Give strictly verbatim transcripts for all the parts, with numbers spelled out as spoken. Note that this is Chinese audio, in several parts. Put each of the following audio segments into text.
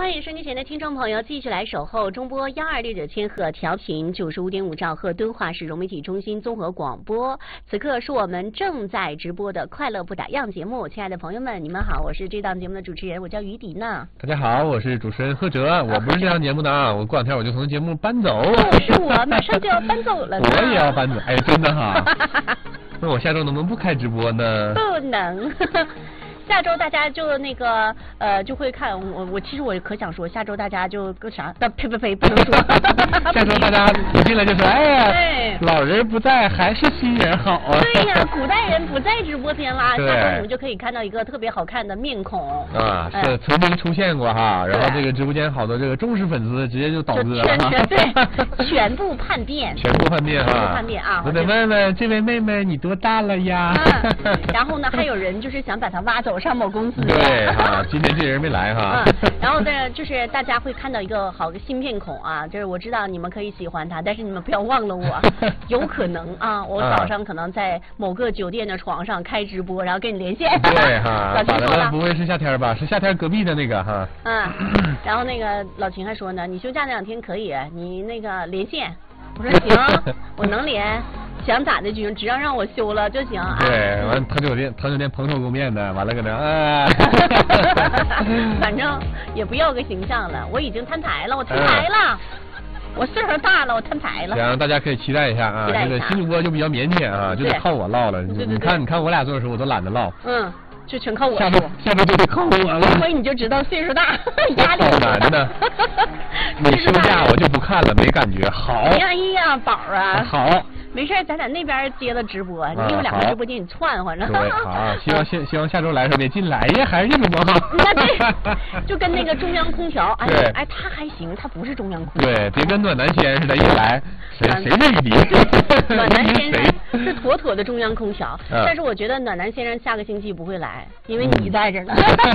欢迎收听前的听众朋友继续来守候中波幺二六九千赫调频九十五点五兆赫敦化市融媒体中心综合广播。此刻是我们正在直播的快乐不打烊节目，亲爱的朋友们，你们好，我是这档节目的主持人，我叫于迪娜。 大家好，我是主持人贺哲，我不是这档节目的啊，我过两天我就从节目搬走。 就是我，马上就要搬走了呢。 我也要搬走，哎，真的哈。那我下周能不能不开直播呢？ 不能。下周大家就那个呃就会看我我其实我可想说下周大家就个啥的呸呸呸不能说。 下周大家一进来就说哎呀，老人不在还是新人好啊。 对呀，古代人不在直播间啦，下周你们就可以看到一个特别好看的面孔啊，是曾经出现过哈，然后这个直播间好多这个忠实粉丝直接就倒戈了， 全全对，全部叛变， 全部叛变啊， 叛变啊！ 我得问问这位妹妹你多大了呀？ 然后呢，还有人就是想把她挖走。上某公司对哈，今天这人没来哈。 嗯，然后呢，就是大家会看到一个好的新面孔啊，就是我知道你们可以喜欢他，但是你们不要忘了我，有可能啊，我早上可能在某个酒店的床上开直播，然后跟你连线。 对哈， 老秦说了， 不会是夏天吧？是夏天隔壁的那个哈。 嗯，然后那个老秦还说呢，你休假那两天可以，你那个连线。我说行，我能连。想咋的就行，只要让我休了就行啊。 对，完糖酒店糖酒店蓬头垢面的，完了搁那啊。 反正也不要个形象了，我已经摊牌了，我摊牌了。我岁数大了，我摊牌了。 行，大家可以期待一下啊。这个新主播就比较腼腆啊，就得靠我唠了。你看，你看我俩做的时候，我都懒得唠。 嗯。就全靠我。 下周下周就得靠我了。 这回你就知道岁数大，压力大。难的。你休假我就不看了，没感觉。好。 哎呀，宝啊。 好。 没事，咱在那边接了直播，你有两个直播间你串换着。 对，好，希望希希望下周来的时候别进来，哎呀，还是这主播好。 那对，就跟那个中央空调，哎哎，他还行，他不是中央空调。 对，别跟暖男先生似的，一来谁谁是雨迪？暖男先生是妥妥的中央空调，但是我觉得暖男先生下个星期不会来，因为你在这呢。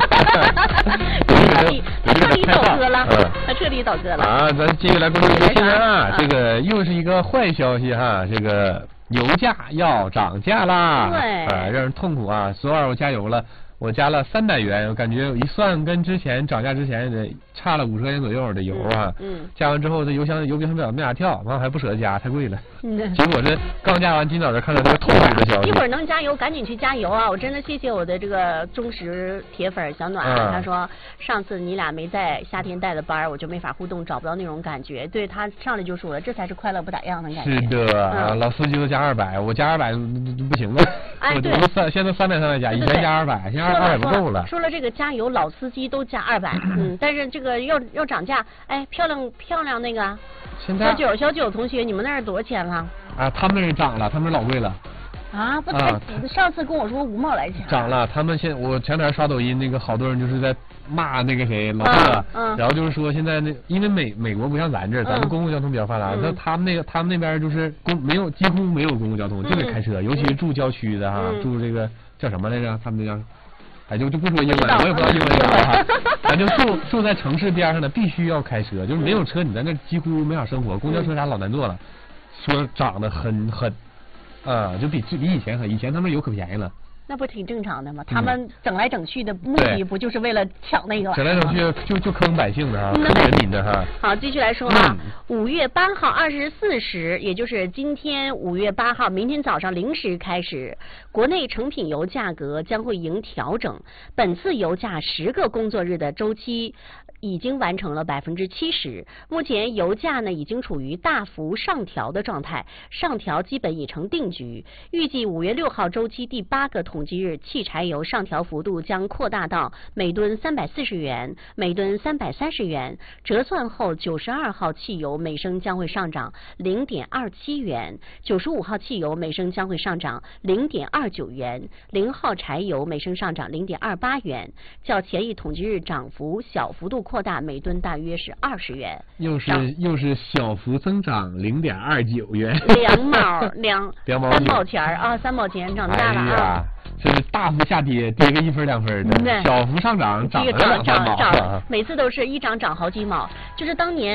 彻底他彻底倒戈了，他彻底倒戈了。 啊，咱接下来关注一个新闻啊，这个又是一个坏消息哈，这个。这个油价要涨价啦， 对， 啊，让人痛苦啊！昨晚我加油了，我加了三百元，我感觉一算跟之前涨价之前得差了五十块钱左右的油啊。嗯。嗯加完之后，这油箱油瓶表没咋跳，完还不舍得加，太贵了。嗯。结果这刚加完，今早这看到这个痛苦的消息。 一会儿能加油，赶紧去加油啊！我真的谢谢我的这个忠实铁粉小暖，嗯、他说上次你俩没在夏天带的班，我就没法互动，找不到那种感觉。对他上来就说了，这才是快乐不打烊的感觉。 是的，嗯、啊，老司机都加二百，我加二百不行了。 哎，对， 我三现在三百三百加，以前加二百，现在二百不够了。 说了这个加油，老司机都加二百，嗯，但是这个要要涨价，哎，漂亮漂亮那个，小九小九同学，你们那儿多少钱了？ 啊，他们那儿涨了，他们老贵了。 啊，不，他上次跟我说五毛来钱。 涨了，他们现我前两天刷抖音，那个好多人就是在骂那个谁老贺，嗯，然后就是说现在那因为美美国不像咱这儿，咱们公共交通比较发达，那他们那个他们那边就是公没有几乎没有公共交通，就得开车，尤其是住郊区的哈，住这个叫什么来着？他们那叫。哎，就就不说英文了，我也不知道英文啥哈。咱就住住在城市边上的，必须要开车，就是没有车，你在那几乎没法生活。公交车啥老难坐了，说涨得很狠，啊，就比比以前狠，以前他们油可便宜了。 那不挺正常的吗？他们整来整去的目的不就是为了抢那个？ 整来整去就就坑百姓的哈，坑人民的哈。 好，继续来说啊，五月八号二十四时，也就是今天五月八号，明天早上零时开始，国内成品油价格将会迎调整。本次油价十个工作日的周期已经完成了百分之七十。目前油价呢已经处于大幅上调的状态，上调基本已成定局。预计五月六号周期第八个统计日，汽柴油上调幅度将扩大到每吨三百四十元、每吨三百三十元。折算后，九十二号汽油每升将会上涨零点二七元，九十五号汽油每升将会上涨零点二九元，零号柴油每升上涨零点二八元，较前一统计日涨幅小幅度扩大，每吨大约是二十元。 又是又是小幅增长零点二九元， 两毛两三毛钱啊，三毛钱涨价了啊！ 这是大幅下跌，跌个一分两分的，小幅上涨涨了两毛， 涨，每次都是一涨涨好几毛。就是当年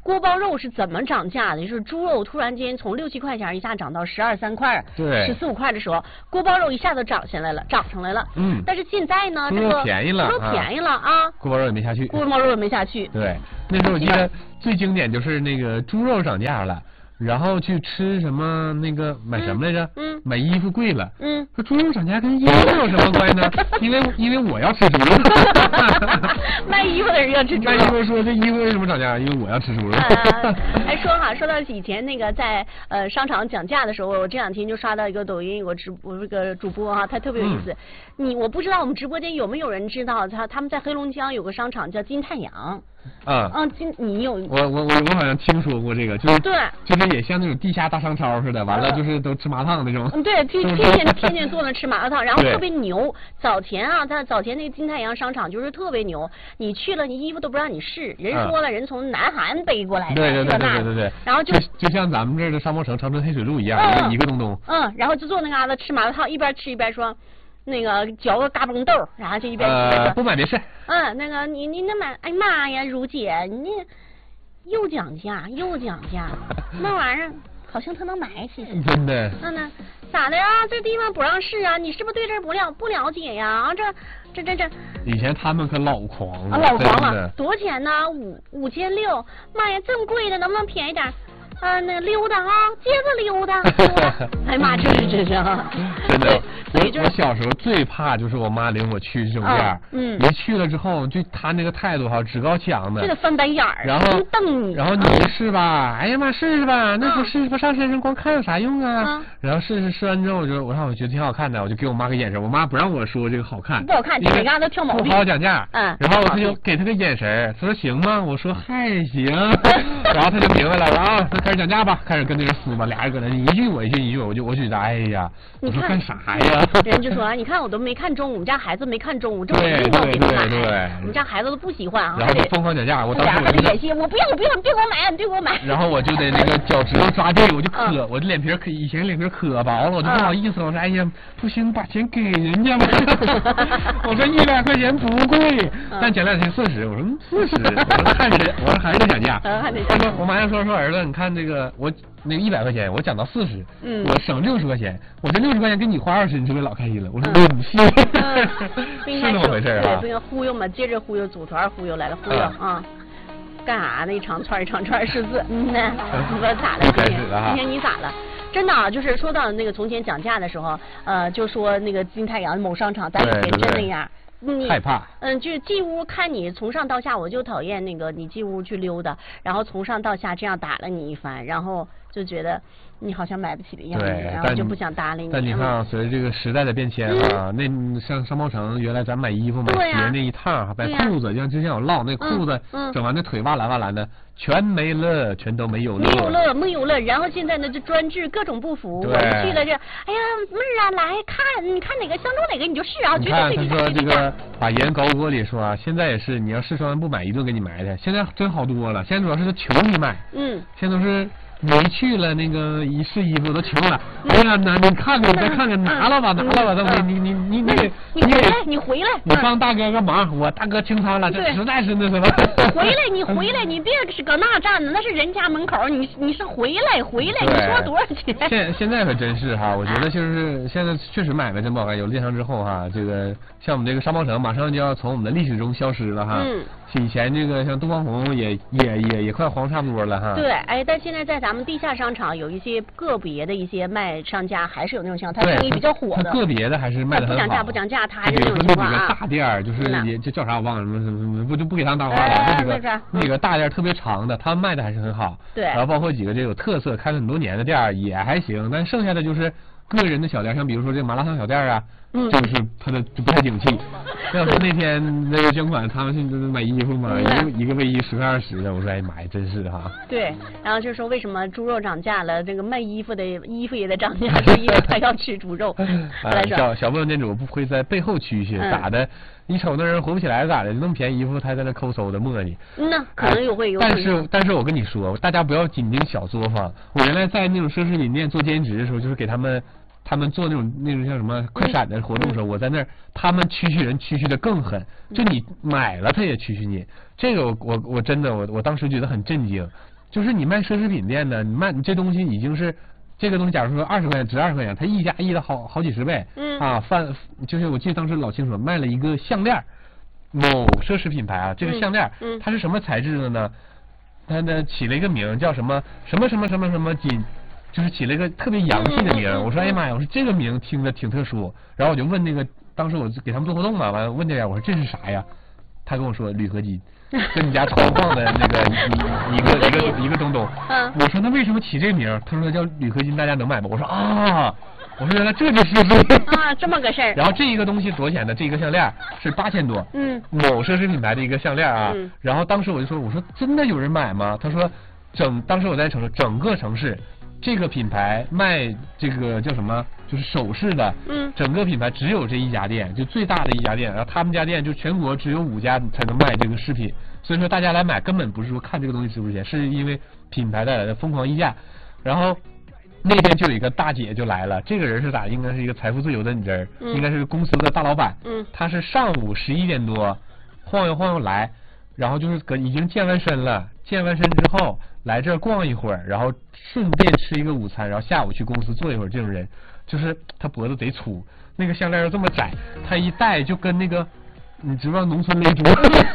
锅包肉是怎么涨价的？就是猪肉突然间从六七块钱一下涨到十二三块， 对， 十四五块的时候，锅包肉一下子涨下来了，涨上来了。嗯。但是现在呢，这个便宜了， 猪肉便宜了啊， 锅包肉也没下去， 锅包肉也没下去。 对，那时候我记得最经典就是那个猪肉涨价了。然后去吃什么那个买什么来着？嗯，买衣服贵了。嗯，说猪肉涨价跟衣服有什么关系呢？因为因为我要吃猪肉。 卖衣服的人要吃猪肉。 卖衣服说这衣服为什么涨价？因为我要吃猪肉。 还说哈，说到以前那个在呃商场讲价的时候，我这两天就刷到一个抖音有个直播这个主播哈，他特别有意思。你我不知道我们直播间有没有人知道他他们在黑龙江有个商场叫金太阳。 啊， 嗯，今你有我我我我好像听说过这个，就是对， 就是也像那种地下大商超似的，完了就是都吃麻辣烫那种。 嗯，对，天天天天天坐那吃麻辣烫，然后特别牛。早前啊，他早前那个金太阳商场就是特别牛，你去了，你衣服都不让你试，人说了，人从南韩背过来的， 对对对对对对。 然后就就像咱们这儿的商贸城长春黑水路一样，一个东东。 嗯，然后就坐那嘎达吃麻辣烫，一边吃一边说。那个嚼个嘎嘣豆，然后就一边呃不买别事。 嗯，那个你你那买，哎妈呀，如姐，你又讲价又讲价，那玩意儿好像他能买起。 真的。 那呢？咋的呀？这地方不让试啊？你是不是对这不了不了解呀？啊，这这这这。 以前他们可老狂了。 啊，老狂了。多少钱呢？五五千六。妈呀，这么贵的，能不能便宜点？啊，那溜达啊，接着溜达。哎呀妈，这是真是啊！ 真的，我我小时候最怕就是我妈领我去这种店儿，嗯，一去了之后，就她那个态度哈，趾高气扬的， 就得翻白眼儿， 然后瞪你， 然后你试吧，哎呀妈，试试吧，那不试试不上身上光看有啥用啊？然后试试试完之后，我就我让我觉得挺好看的，我就给我妈个眼神，我妈不让我说这个好看， 不好看，你每嘎都挑毛病， 不好讲价，嗯，然后我就给她个眼神，她说行吗？我说还行，然后她就明白了啊。开始讲价吧，开始跟那个撕吧，俩人搁那你一句我一句，一句我就我觉得哎呀，我说干啥呀？ 人就说你看我都没看中，我们家孩子没看中，我这我硬要给你买， 我们家孩子都不喜欢啊。 然后就疯狂讲价，我当时我就演戏，我不要我不要，你别给我买，你别给我买。 然后我就得那个脚趾头抓地，我就磕，我的脸皮可以前脸皮可薄了，我就不好意思了，我说哎呀不行，把钱给人家吧。我说一百块钱不贵，但讲两千四十，我说四十，我说看着，我说还得讲价。他说我马上说说儿子，你看这个我那个一百块钱，我讲到四十，嗯，我省六十块钱，我这六十块钱给你花二十，你是不是老开心了？我说不信，是那么回事啊？ 对，不应忽悠嘛，接着忽悠，组团忽悠来了，忽悠啊！干啥呢？一长串一长串识字，嗯呢，你说咋了？今天今天你咋了？真的啊，就是说到那个从前讲价的时候，呃，就说那个金太阳某商场，咱以前真那样。你害怕， 嗯，就是进屋看你从上到下，我就讨厌那个你进屋去溜达，然后从上到下这样打了你一番，然后就觉得你好像买不起的样子，然后就不想搭理你。 但你看，随着这个时代的变迁啊，那像商贸城原来咱买衣服买鞋那一趟，买裤子，像之前我唠那裤子，整完那腿哇蓝哇蓝的，全没了，全都没有了， 没有了，没有了。然后现在呢，就专治各种不符。我去了这，哎呀妹儿啊，来看，你看哪个相中哪个你就试啊，绝对对你说这个把盐高锅里说啊，现在也是，你要试穿不买一顿给你埋汰，现在真好多了。现在主要是他求你买，嗯，现在都是。没去了，那个一试衣服都穷了。哎呀，那你看看，你再看看，拿了吧，拿了吧，都没你你你你你你回来，你回来， 你帮大哥个忙，我大哥清仓了，这实在是那什么。 回来，你回来，你别是搁那站着，那是人家门口，你你是回来回来，你说多少钱？ 现现在可真是哈，我觉得就是现在确实买卖真不好干。有了电商之后哈，这个像我们这个商贸城马上就要从我们的历史中消失了哈。嗯。以前这个像东方红也也也也快黄差不多了哈。 对，哎，但现在在咱们地下商场有一些个别的一些卖商家还是有那种情况，他生意比较火的。 个别的还是卖的很好。 不讲价不讲价，他还是那种情况啊。 比如说那几个大店就是也就叫啥我忘了，什么什么什么，不就不给他们搭话了。那几个那个大店特别长的，他们卖的还是很好。 对。 然后包括几个这有特色开了很多年的店也还行，但剩下的就是个人的小店，像比如说这个麻辣烫小店啊。嗯，就是他的就不太景气。要说那天那个捐款，他们是买衣服嘛，一个一个卫衣十块二十的，我说哎妈呀，真是的哈。 对，然后就说为什么猪肉涨价了，这个卖衣服的衣服也得涨价，是因为他要吃猪肉。 啊，小小部分店主不会在背后蛐蛐，咋的？你瞅那人活不起来咋的？那么便宜衣服，他在那抠搜的磨叽。 嗯呐，可能有会有。 但是但是我跟你说，大家不要紧盯小作坊。我原来在那种奢侈品店做兼职的时候，就是给他们。他们做那种那种像什么快闪的活动的时候，我在那儿，他们蛐蛐人蛐蛐的更狠，就你买了他也蛐蛐你。这个我我我真的我我当时觉得很震惊。 就是你卖奢侈品店的，你卖你这东西已经是这个东西，假如说二十块钱值二十块钱，它溢价溢了好好几十倍。 嗯啊，范就是我记得当时老清楚，卖了一个项链，某奢侈品牌啊，这个项链， 嗯嗯、 它是什么材质的呢？它呢起了一个名叫什么什么什么什么什么金。就是起了一个特别洋气的名，我说哎呀妈呀，我说这个名听着挺特殊，然后我就问那个，当时我给他们做活动嘛，完了问这人，我说这是啥呀？他跟我说铝合金，跟你家床放的那个一一个一个一个东东。 嗯。 我说那为什么起这名？他说叫铝合金，大家能买吗？我说啊，我说原来这就是啊，这么个事儿。 然后这一个东西多少钱呢？这一个项链是八千多。 嗯。 某奢侈品牌的一个项链啊。 嗯。 然后当时我就说，我说真的有人买吗？他说整，当时我在城市整个城市。这个品牌卖这个叫什么？就是首饰的， 嗯， 整个品牌只有这一家店，就最大的一家店，然后他们家店就全国只有五家才能卖这个饰品，所以说大家来买根本不是说看这个东西值不值钱，是因为品牌带来的疯狂溢价。然后那天就有一个大姐就来了，这个人是咋？应该是一个财富自由的女人，嗯、应该是公司的大老板， 嗯， 她是上午十一点多晃悠晃悠来。然后就是搁已经健完身了，健完身之后来这儿逛一会儿，然后顺便吃一个午餐，然后下午去公司坐一会儿。这种人就是他脖子贼粗，那个项链又这么窄，他一戴就跟那个你知不知道农村勒猪？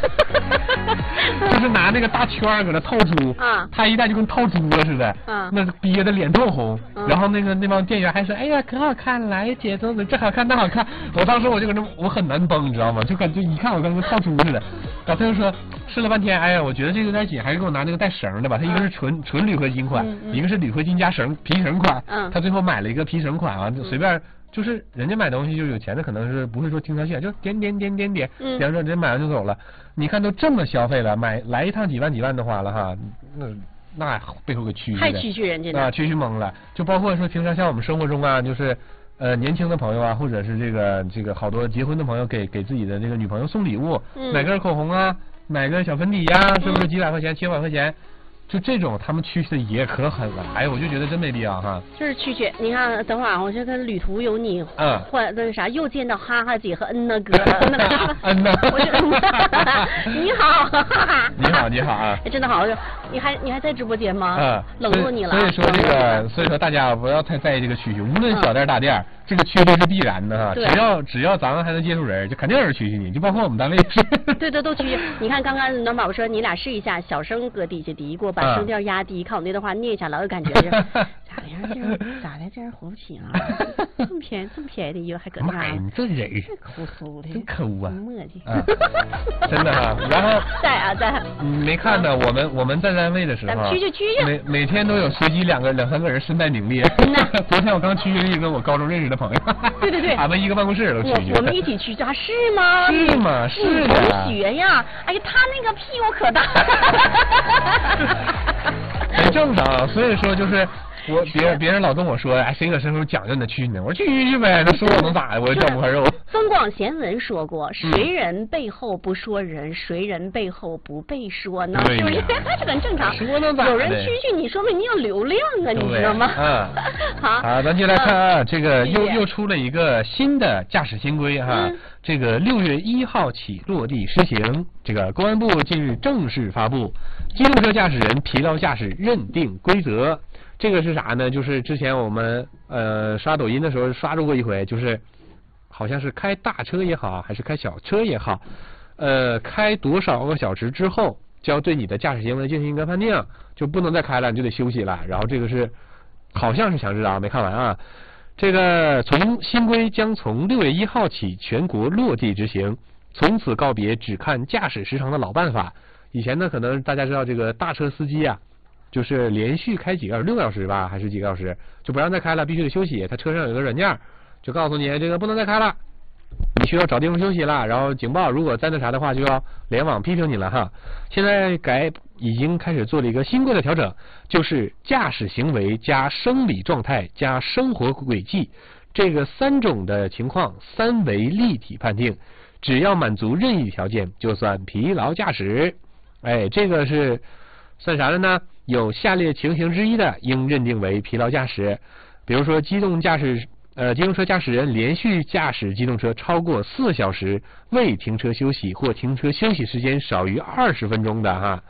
就是拿那个大圈儿搁那套猪， 啊， 他一戴就跟套猪了似的， 啊， 那憋得脸通红， 嗯、 然后那个那帮店员还说，哎呀可好看了，来姐怎么这好看那好看，我当时我就搁那我很难绷，你知道吗？就感觉一看我跟个套猪似的，然后他就说试了半天，哎呀我觉得这个有点紧，还是给我拿那个带绳的吧，他一个是纯、嗯、纯铝合金款、 嗯嗯， 一个是铝合金加绳皮绳款， 嗯， 他最后买了一个皮绳款啊，就随便。就是人家买东西就有钱的，可能是不会说经常性，就点点点点点， 嗯， 然后人家买完就走了。你看都这么消费了，买来一趟几万几万的花了哈，那那背后给蛐蛐的， 太蛐蛐人家啊，蛐蛐懵了。就包括说平常像我们生活中啊，就是呃年轻的朋友啊，或者是这个这个好多结婚的朋友给给自己的这个女朋友送礼物， 嗯， 买根口红啊，买个小粉底呀、啊，是不是几百块钱、几百块钱？就这种，他们蛐蛐的也可狠了，哎，我就觉得真没必要哈。 就是蛐蛐，你看，等会儿我这个旅途有你， 嗯， 换那啥，又见到哈哈姐和恩娜哥， 恩娜， 我就你好， 你好，你好啊， 哎，真的好，你还你还在直播间吗？ 嗯， 冷落你了。 所以说这个，所以说大家不要太在意这个蛐蛐，无论小店大店，嗯、这个蛐蛐是必然的哈。只要只要咱们还能接触人，就肯定有人蛐蛐你，就包括我们单位也是。 对对，都蛐蛐。你看刚刚暖宝宝说你俩试一下，小声搁底下嘀咕，把声调压低，看我那段话念一下，老有感觉。咋的呀？这咋的？这人活不起啊？这么便宜，这么便宜的衣服还搁那？ 妈呀，你这人抠抠的， 真抠啊！ 磨叽。 真的哈。然后在啊在。 没看呢，我们我们在单位的时候， 蛐蛐蛐蛐， 每每天都有随机两个两三个人身带名列。昨天我刚蛐蛐一个我高中认识的朋友。 对对对。 俺们一个办公室都蛐蛐。我们一起蛐蛐啊？是吗？ 是吗？是的。 同学呀，哎呀，他那个屁股可大。 很正常，所以说就是我别人别人老跟我说，哎，谁搁身后讲究你的蛐呢？我说蛐去呗，他说我能咋的？我就叫不块肉。 增广贤文说过，谁人背后不说人，谁人背后不被说呢？ 对呀， 这很正常。 说能咋的？ 有人蛐蛐你，说明你有流量啊，你知道吗？ 嗯。 好， 好，咱接来看啊，这个又又出了一个新的驾驶新规哈，这个六月一号起落地施行。这个公安部近日正式发布《机动车驾驶人疲劳驾驶认定规则》。这个是啥呢？就是之前我们呃刷抖音的时候刷着过一回，就是好像是开大车也好，还是开小车也好，呃，开多少个小时之后就要对你的驾驶行为进行一个判定，就不能再开了，你就得休息了。然后这个是好像是强制的啊，没看完啊。这个从新规将从六月一号起全国落地执行，从此告别只看驾驶时长的老办法。以前呢，可能大家知道这个大车司机啊，就是连续开几个小时，六个小时吧，还是几个小时，就不让再开了，必须得休息。他车上有一个软件，就告诉你这个不能再开了，你需要找地方休息了。然后警报，如果再那啥的话，就要联网批评你了哈。现在改已经开始做了一个新规的调整，就是驾驶行为加生理状态加生活轨迹这个三种的情况三维立体判定，只要满足任意条件就算疲劳驾驶。哎，这个是算啥的呢？有下列情形之一的，应认定为疲劳驾驶。比如说，机动驾驶呃，机动车驾驶人连续驾驶机动车超过四小时，未停车休息或停车休息时间少于二十分钟的哈。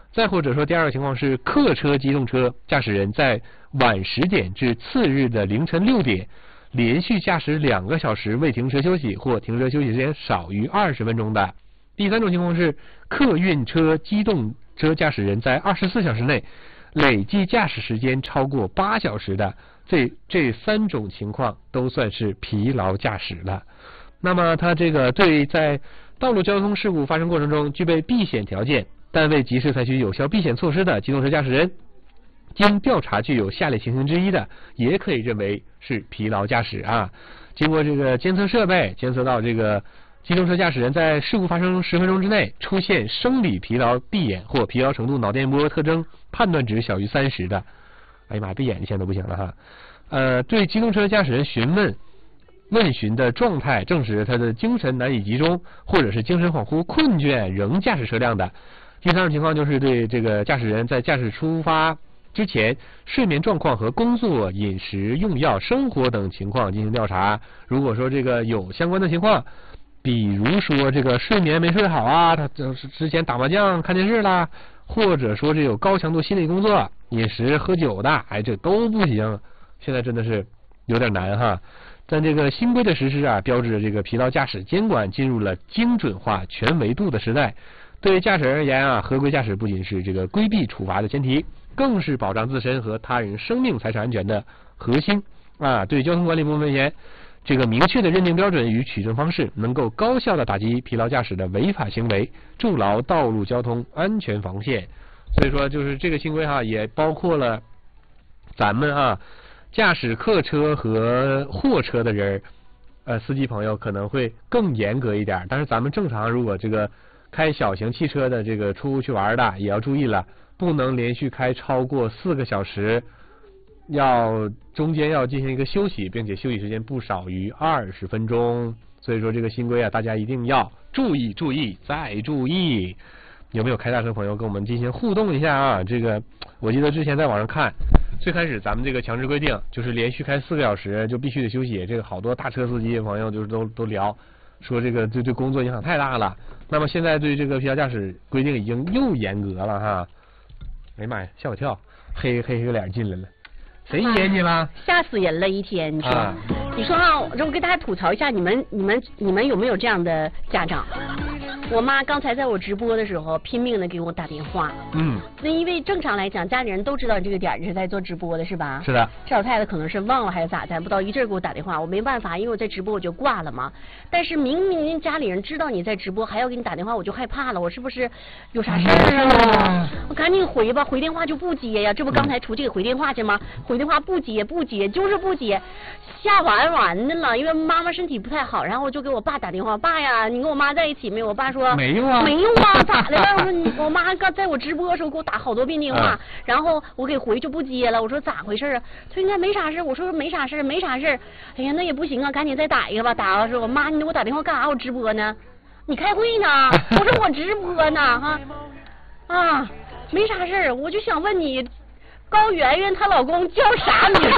再或者说第二个情况是客车机动车驾驶人在晚十点至次日的凌晨六点连续驾驶两个小时未停车休息或停车休息时间少于二十分钟的。第三种情况是客运车机动车驾驶人在二十四小时内累计驾驶时间超过八小时的，这这三种情况都算是疲劳驾驶了。那么它这个对在道路交通事故发生过程中具备避险条件但未及时采取有效避险措施的机动车驾驶人，经调查具有下列情形之一的，也可以认为是疲劳驾驶啊。经过这个监测设备监测到这个机动车驾驶人在事故发生十分钟之内出现生理疲劳闭眼或疲劳程度脑电波特征判断值小于三十的，哎呀妈，闭眼现在都不行了哈。呃，对机动车驾驶人询问问询的状态证实他的精神难以集中，或者是精神恍惚、困倦仍驾驶车辆的。第三种情况就是对这个驾驶人在驾驶出发之前睡眠状况和工作、饮食、用药、生活等情况进行调查。如果说这个有相关的情况，比如说这个睡眠没睡好啊，他就是之前打麻将、看电视啦，或者说这有高强度心理工作、饮食、喝酒的，哎，这都不行。现在真的是有点难哈。但这个新规的实施啊，标志着这个疲劳驾驶监管进入了精准化、全维度的时代。对驾驶人而言啊，合规驾驶不仅是这个规避处罚的前提，更是保障自身和他人生命财产安全的核心啊。对交通管理部门而言，这个明确的认定标准与取证方式，能够高效的打击疲劳驾驶的违法行为，筑牢道路交通安全防线。所以说，就是这个新规哈，也包括了咱们啊驾驶客车和货车的人，呃，司机朋友可能会更严格一点，但是咱们正常如果这个开小型汽车的这个出去玩的也要注意了，不能连续开超过四个小时，要中间要进行一个休息，并且休息时间不少于二十分钟。所以说这个新规啊，大家一定要注意注意再注意。有没有开大车朋友跟我们进行互动一下啊？这个我记得之前在网上看，最开始咱们这个强制规定就是连续开四个小时就必须得休息，这个好多大车司机朋友就是都都聊说这个对对工作影响太大了。那么现在对这个疲劳驾驶规定已经又严格了哈。哎呀妈呀，吓我跳，黑黑黑个脸进来了，谁撵你了？ 吓死人了一天！你说，啊、你说啊，我给大家吐槽一下，你们你们你们有没有这样的家长？我妈刚才在我直播的时候拼命的给我打电话。 嗯。 那因为正常来讲，家里人都知道这个点你是在做直播的，是吧？ 是的。 这老太太可能是忘了还是咋的，不到一阵给我打电话，我没办法，因为我在直播我就挂了嘛。但是明明家里人知道你在直播，还要给你打电话，我就害怕了，我是不是有啥事儿啊？我赶紧回吧，回电话就不接呀，这不刚才出去给回电话去吗？回电话不接不接，就是不接，吓完完的了。因为妈妈身体不太好，然后我就给我爸打电话，爸呀，你跟我妈在一起没有？我爸说没有啊， 没有啊，咋的了？我说你，我妈刚在我直播的时候给我打好多遍电话，啊、然后我给回就不接了。我说咋回事啊？他说应该没啥事。我说没啥事，没啥事。哎呀，那也不行啊，赶紧再打一个吧。打完说，我妈，你给我打电话干啥？我直播呢？你开会呢？我说我直播呢，哈啊，没啥事，我就想问你。高圆圆她老公叫啥名？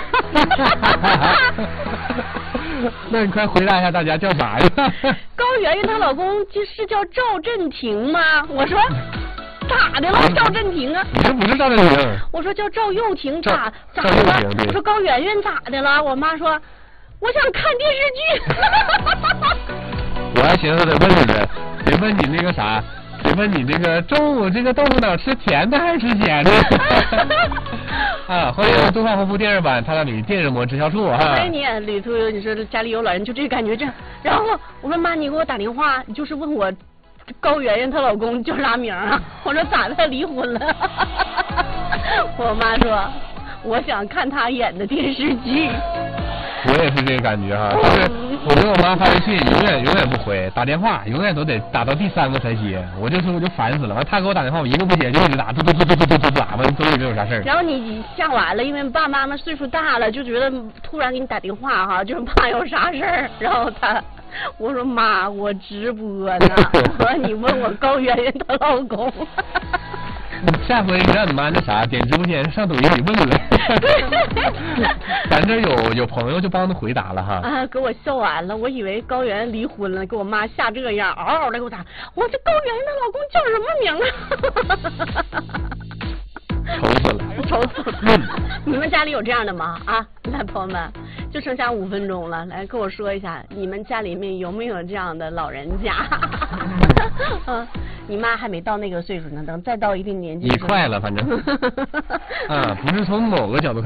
那你快回答一下大家叫啥呀？ 高圆圆她老公就是叫赵振廷吗？我说咋的了，赵振廷啊？ 你这不是赵振廷。 我说叫赵又廷，咋咋的了？我说高圆圆咋的了？我妈说我想看电视剧。 我还寻思得问问，得问你那个啥。得问你这个中午这个豆腐脑吃甜的还是吃咸的？啊，欢迎东方红福电视版，他让你电视膜直销处哈。 欢迎你，李图，你说家里有老人就这感觉这，然后我说妈，你给我打电话，你就是问我高圆圆她老公叫啥名啊？我说咋的，他离婚了？我妈说我想看他演的电视剧。 我也是这个感觉哈，就是我跟我妈发微信永远永远不回，打电话永远都得打到第三个才接，我就说我就烦死了。完他给我打电话，我一个不接就一直打，嘟嘟嘟嘟嘟嘟嘟打，完都以为有啥事儿。 然后你吓完了，因为爸妈妈岁数大了，就觉得突然给你打电话哈，就是怕有啥事儿。然后他，我说妈，我直播呢，我说你问我高圆圆她老公。 下回让你妈那啥点直播间上抖音里问问。咱这有有朋友就帮他回答了哈。 啊，给我笑完了，我以为高原离婚了，给我妈吓这样，嗷嗷的给我打。我这高原的老公叫什么名啊？ 愁死了， 愁死了。嗯、你们家里有这样的吗？啊，来朋友们，就剩下五分钟了，来跟我说一下，你们家里面有没有这样的老人家？嗯，你妈还没到那个岁数呢，等再到一定年纪。 你快了，反正。啊，不是从某个角度看。